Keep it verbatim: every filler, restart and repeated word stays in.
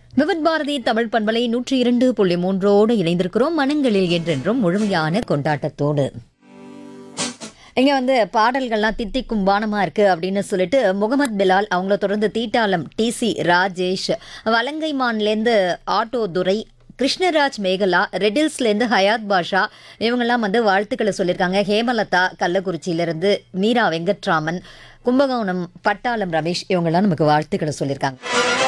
விவித் பாரதி தமிழ் பண்பலை நூற்றி இரண்டு புள்ளி மூன்றோடு இணைந்திருக்கிறோம். மனங்களில் என்றென்றும் முழுமையான கொண்டாட்டத்தோடு. இங்க வந்து பாடல்கள்லாம் தித்திக்கும் பானமா இருக்கு அப்படின்னு சொல்லிட்டு முகமது பிலால், அவங்கள தொடர்ந்து தீட்டாளம் டி சி ராஜேஷ், வலங்கைமான்லேருந்து ஆட்டோ துரை, கிருஷ்ணராஜ் மேகலா, ரெடில்ஸ்லேருந்து ஹயாத் பாஷா, இவங்கெல்லாம் வந்து வாழ்த்துக்களை சொல்லியிருக்காங்க. ஹேமலதா கள்ளக்குறிச்சியிலிருந்து, மீரா வெங்கட்ராமன், கும்பகோணம் பட்டாளம் ரமேஷ், இவங்கெல்லாம் நமக்கு வாழ்த்துக்களை சொல்லியிருக்காங்க.